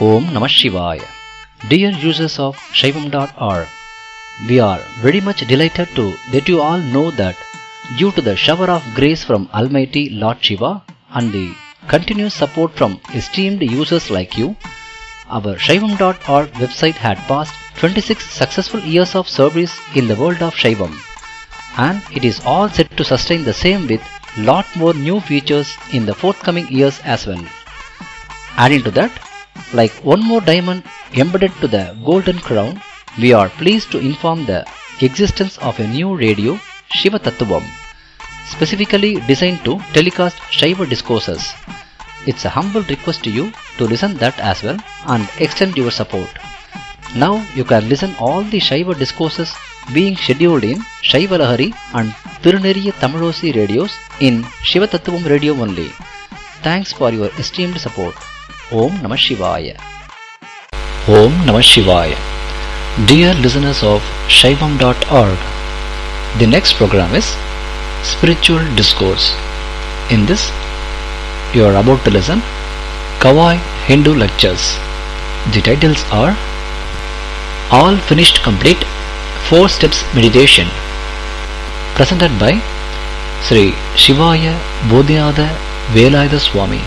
Om Namah Shivaya. Dear users of Shaivam.org, we are very much delighted to let you all know that due to the shower of grace from Almighty Lord Shiva and the continuous support from esteemed users like you, our Shaivam.org website had passed 26 successful years of service in the world of Shaivam, and it is all set to sustain the same with lot more new features in the forthcoming years as well. Adding to that, like one more diamond embedded to the golden crown, we are pleased to inform the existence of a new radio, Shiva Tattvam, specifically designed to telecast Shiva discourses. It's a humble request to you to listen that as well and extend your support. Now you can listen all the Shiva discourses being scheduled in Shiva Lahari and Tiruneriya Tamilosi radios in Shiva Tattvam radio only. Thanks for your esteemed support. Om Namah Shivaya. Om Namah Shivaya. Dear listeners of Shaivam.org, the next program is Spiritual Discourse. In this, you are about to listen Kawai Hindu Lectures. The titles are All Finished Complete 4 Steps Meditation, presented by Sri Shivaya Bodhinatha Velayatha Swami.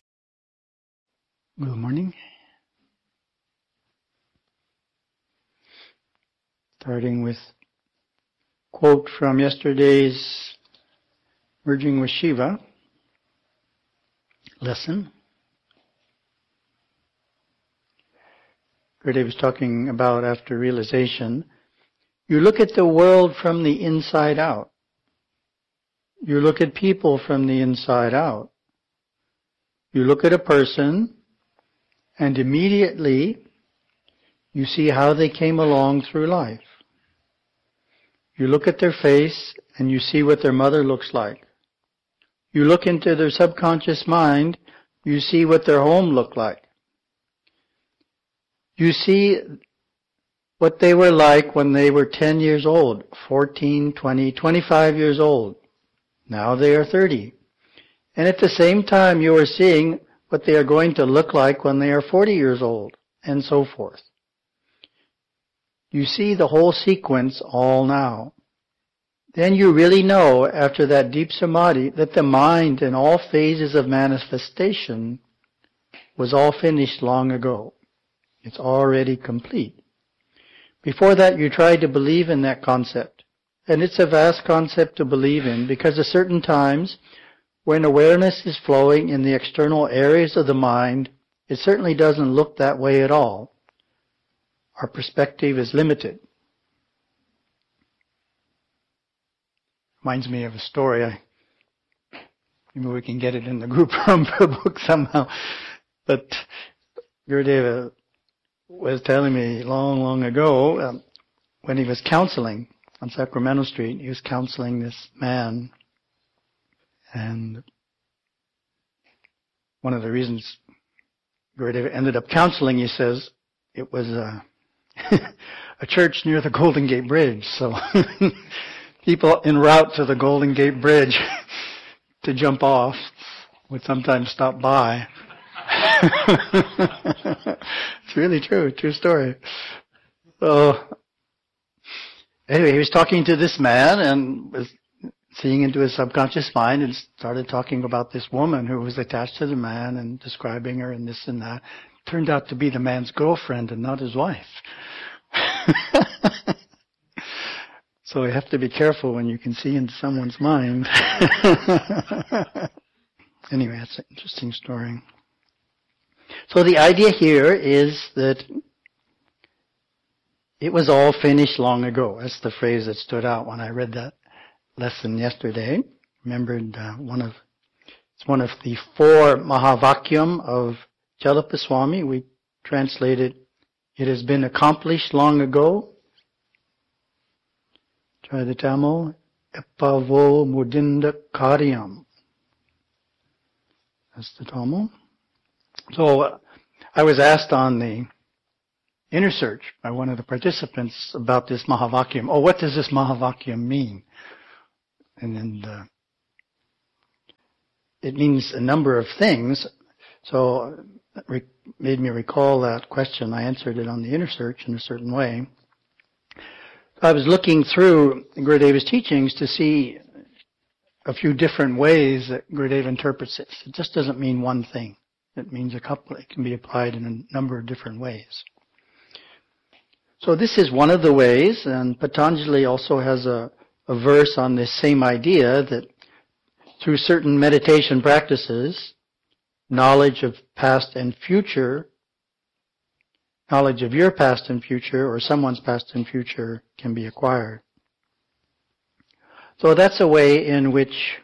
Good morning. Starting with quote from yesterday's Merging with Shiva lesson. Gurudev was talking about after realization, you look at the world from the inside out. You look at people from the inside out. You look at a person and immediately you see how they came along through life. You look at their face and you see what their mother looks like. You look into their subconscious mind, you see what their home looked like. You see what they were like when they were 10 years old, 14, 20, 25 years old. Now they are 30. And at the same time you are seeing what they are going to look like when they are 40 years old, and so forth. You see the whole sequence all now. Then you really know, after that deep samadhi, that the mind in all phases of manifestation was all finished long ago. It's already complete. Before that, you tried to believe in that concept. And it's a vast concept to believe in, because at certain times, when awareness is flowing in the external areas of the mind, it certainly doesn't look that way at all. Our perspective is limited. Reminds me of a story. Maybe we can get it in the group room book somehow. But Gurudev was telling me long ago, when he was counseling on Sacramento Street, he was counseling this man. And one of the reasons Gurudev ended up counseling, he says, it was a church near the Golden Gate Bridge. So people en route to the Golden Gate Bridge to jump off would sometimes stop by. It's really true story. So anyway, he was talking to this man and was seeing into his subconscious mind and started talking about this woman who was attached to the man and describing her and this and that. Turned out to be the man's girlfriend and not his wife. So you have to be careful when you can see into someone's mind. Anyway, that's an interesting story. So the idea here is that it was all finished long ago. That's the phrase that stood out when I read that lesson yesterday. Remembered it's one of the 4 Mahavakyam of Jalapa Swami. We translated, it has been accomplished long ago. Try the Tamil. Epavo mudinda karyam. That's the Tamil. So I was asked on the inner search by one of the participants about this Mahavakyam. Oh, what does this Mahavakyam mean? And then it means a number of things. So it made me recall that question. I answered it on the inner search in a certain way. I was looking through Gurudeva's teachings to see a few different ways that Gurudeva interprets it. It just doesn't mean one thing. It means a couple. It can be applied in a number of different ways. So this is one of the ways, and Patanjali also has a verse on this same idea that through certain meditation practices, knowledge of past and future, knowledge of your past and future, or someone's past and future, can be acquired. So that's a way in which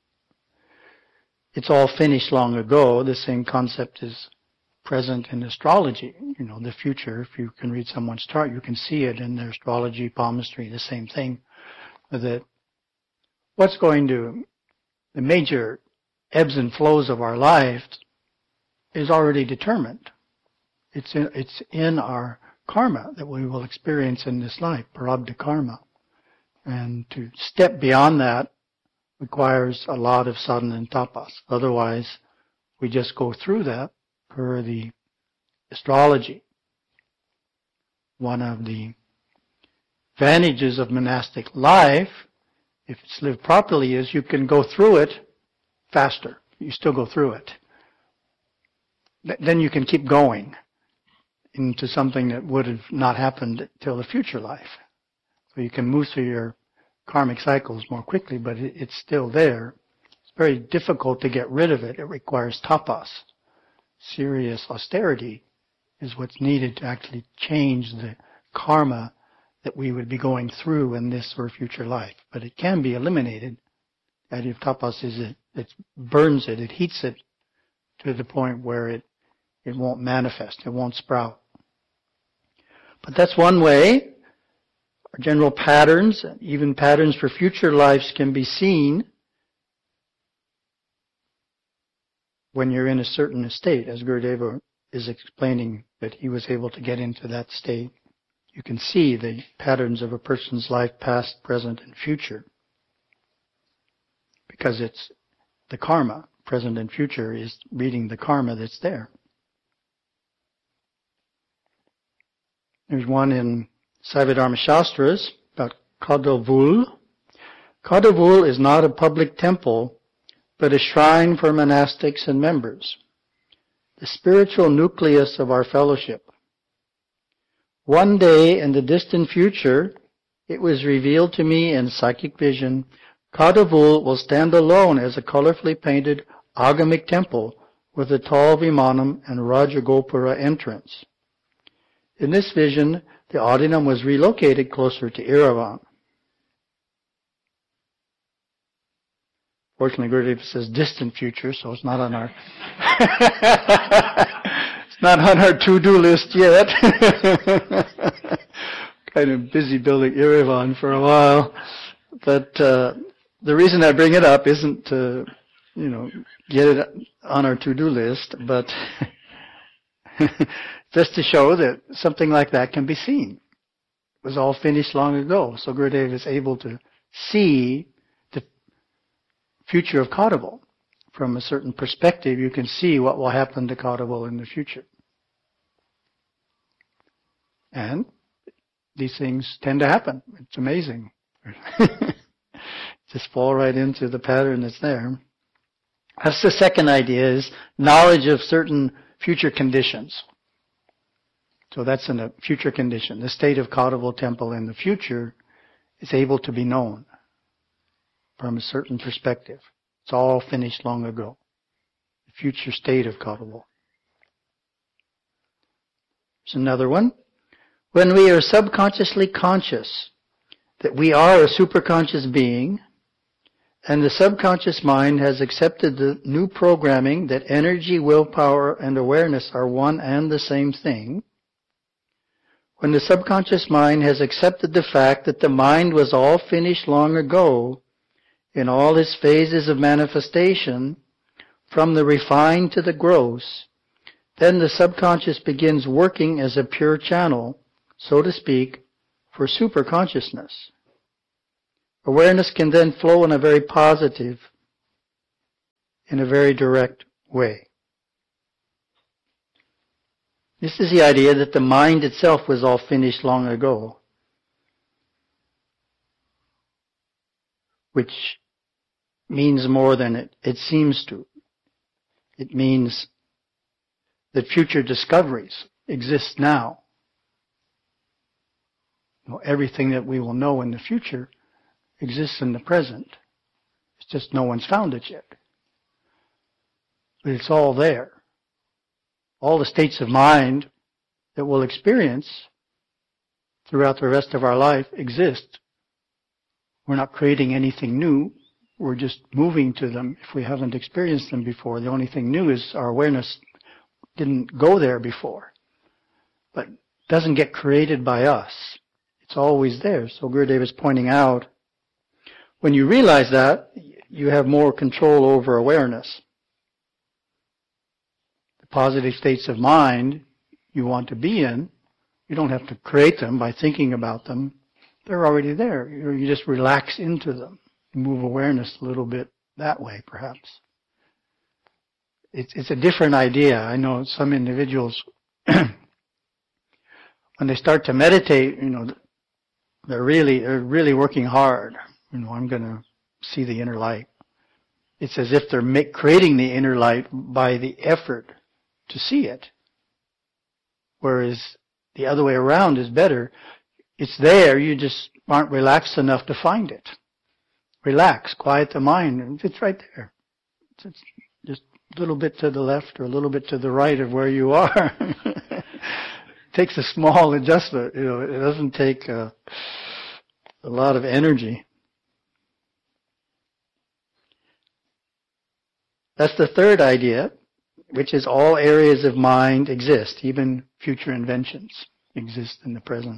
it's all finished long ago. The same concept is present in astrology. You know, the future, if you can read someone's chart, you can see it in their astrology, palmistry, the same thing. That what's going to, the major ebbs and flows of our life is already determined. It's in our karma that we will experience in this life, prarabdha karma. And to step beyond that requires a lot of sadhana and tapas. Otherwise, we just go through that per the astrology. One of the advantages of monastic life, if it's lived properly, is you can go through it faster. You still go through it. Then you can keep going into something that would have not happened till the future life. So you can move through your karmic cycles more quickly, but it's still there. It's very difficult to get rid of it. It requires tapas. Serious austerity is what's needed to actually change the karma that we would be going through in this or future life. But it can be eliminated. The idea of tapas is it burns it, it heats it to the point where it won't manifest, it won't sprout. But that's one way. Our general patterns, even patterns for future lives, can be seen when you're in a certain state, as Gurudeva is explaining that he was able to get into that state. You can see the patterns of a person's life, past, present, and future. Because it's the karma, present and future, is reading the karma that's there. There's one in Saivadharma Shastras about Kadavul. Kadavul is not a public temple, but a shrine for monastics and members, the spiritual nucleus of our fellowship. One day in the distant future, it was revealed to me in psychic vision, Kadavul will stand alone as a colorfully painted agamic temple with a tall Vimanam and Rajagopura entrance. In this vision, the Adinam was relocated closer to Yerevan. Fortunately, Gurudeva says distant future, so it's not on our it's not on our to-do list yet. Kind of busy building Yerevan for a while, but the reason I bring it up isn't to, get it on our to-do list, but just to show that something like that can be seen. It was all finished long ago, so Gurudev is able to see the future of Kadavul. From a certain perspective, you can see what will happen to Kadavul in the future. And these things tend to happen. It's amazing. Just fall right into the pattern that's there. That's the second idea, is knowledge of certain future conditions. So that's in a future condition. The state of Kadavul temple in the future is able to be known from a certain perspective. It's all finished long ago. The future state of Kadavul. There's another one. When we are subconsciously conscious that we are a superconscious being, and the subconscious mind has accepted the new programming that energy, willpower, and awareness are one and the same thing, when the subconscious mind has accepted the fact that the mind was all finished long ago in all its phases of manifestation, from the refined to the gross, then the subconscious begins working as a pure channel, so to speak, for superconsciousness. Awareness can then flow in a very positive, in a very direct way. This is the idea that the mind itself was all finished long ago, which means more than it seems to. It means that future discoveries exist now. Everything that we will know in the future exists in the present. It's just no one's found it yet. But it's all there. All the states of mind that we'll experience throughout the rest of our life exist. We're not creating anything new. We're just moving to them if we haven't experienced them before. The only thing new is our awareness didn't go there before. But it doesn't get created by us. It's always there. So Gurudev is pointing out, when you realize that, you have more control over awareness. The positive states of mind you want to be in, you don't have to create them by thinking about them. They're already there. You just relax into them. Move awareness a little bit that way, perhaps. It's a different idea. I know some individuals, when they start to meditate, they're really working hard. I'm going to see the inner light. It's as if they're creating the inner light by the effort to see it. Whereas the other way around is better. It's there, you just aren't relaxed enough to find it. Relax, quiet the mind, and it's right there. It's just a little bit to the left or a little bit to the right of where you are. It takes a small adjustment. It doesn't take a lot of energy. That's the third idea, which is all areas of mind exist, even future inventions exist in the present.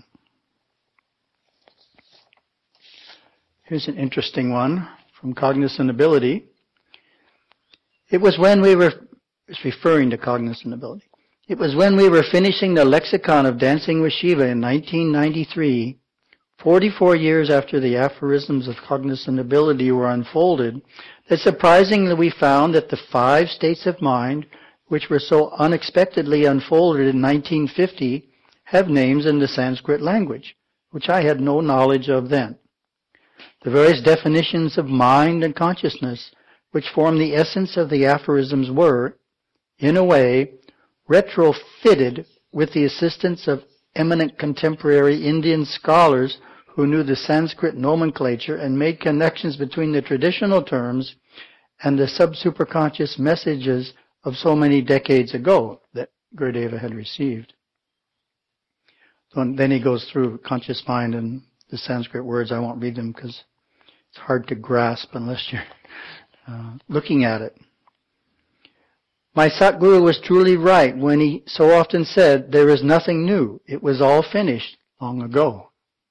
Here's an interesting one from Cognizant Ability. It was when we were, it's referring to Cognizant Ability. It was when we were finishing the lexicon of Dancing with Shiva in 1993, 44 years after the aphorisms of Cognizant Ability were unfolded, that surprisingly we found that the 5 states of mind, which were so unexpectedly unfolded in 1950, have names in the Sanskrit language, which I had no knowledge of then. The various definitions of mind and consciousness, which form the essence of the aphorisms, were, in a way, retrofitted with the assistance of eminent contemporary Indian scholars who knew the Sanskrit nomenclature and made connections between the traditional terms and the sub-superconscious messages of so many decades ago that Gurudeva had received. So then he goes through conscious mind and the Sanskrit words. I won't read them because it's hard to grasp unless you're looking at it. My Satguru was truly right when he so often said, there is nothing new. It was all finished long ago.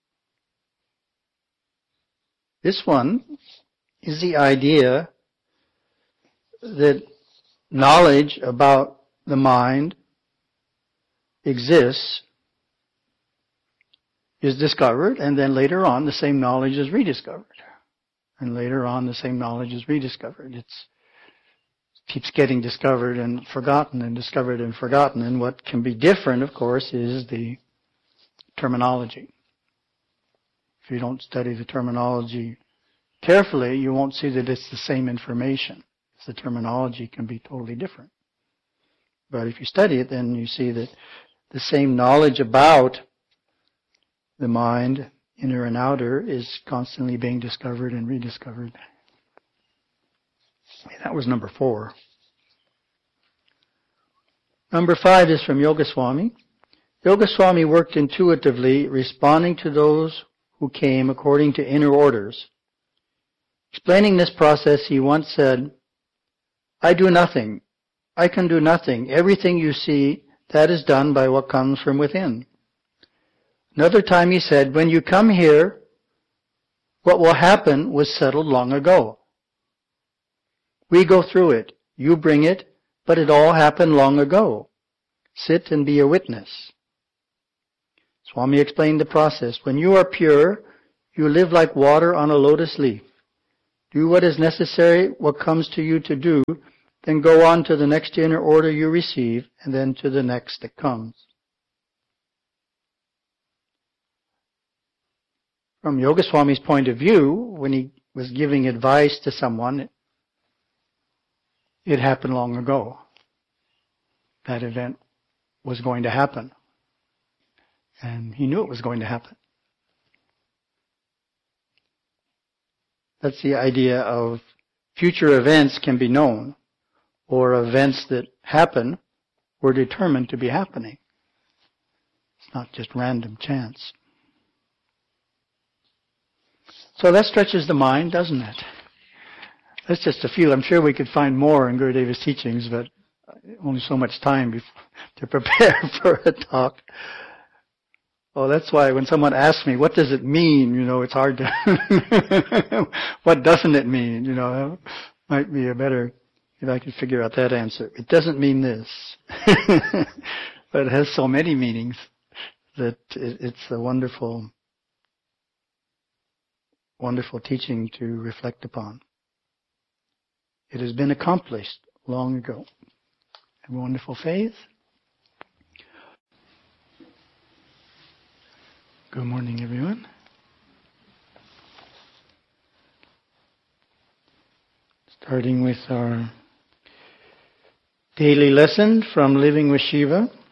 This one is the idea that knowledge about the mind exists, is discovered, and then later on the same knowledge is rediscovered. And later on the same knowledge is rediscovered. It keeps getting discovered and forgotten and discovered and forgotten. And what can be different, of course, is the terminology. If you don't study the terminology carefully, you won't see that it's the same information. The terminology can be totally different. But if you study it, then you see that the same knowledge about the mind, inner and outer, is constantly being discovered and rediscovered. That was number 4. Number 5 is from Yogaswami. Yogaswami worked intuitively, responding to those who came according to inner orders. Explaining this process, he once said, I do nothing. I can do nothing. Everything you see, that is done by what comes from within. Another time he said, when you come here, what will happen was settled long ago. We go through it. You bring it, but it all happened long ago. Sit and be a witness. Swami explained the process. When you are pure, you live like water on a lotus leaf. Do what is necessary, what comes to you to do, then go on to the next inner order you receive, and then to the next that comes. From Yoga Swami's point of view, when he was giving advice to someone, it happened long ago. That event was going to happen. And he knew it was going to happen. That's the idea of future events can be known, or events that happen were determined to be happening. It's not just random chance. So that stretches the mind, doesn't it? That's just a few. I'm sure we could find more in Gurudeva's teachings, but only so much time to prepare for a talk. Oh, that's why when someone asks me, what does it mean? It's hard to, what doesn't it mean? Might be a better, if I could figure out that answer. It doesn't mean this. But it has so many meanings that it's a wonderful, wonderful teaching to reflect upon. It has been accomplished long ago. Have a wonderful faith. Good morning, everyone. Starting with our daily lesson from Living with Shiva.